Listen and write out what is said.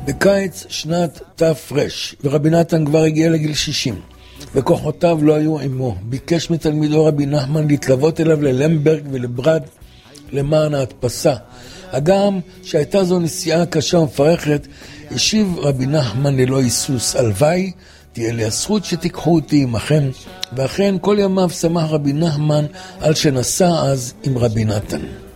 בקיץ שנת תפרש, ורבי נתן כבר הגיע לגיל 60, וכוחותיו לא היו עמו. ביקש מתלמידו רבי נחמן להתלוות אליו ללמברג ולברד למען ההדפסה. הגם שהייתה זו נסיעה קשה ומפרכת, השיב רבי נחמן ללא היסוס, הלוואי תהיה לי הזכות שתיקחו אותי עמכם. ואכן כל ימיו שמח רבי נחמן על שנסע אז עם רבי נתן.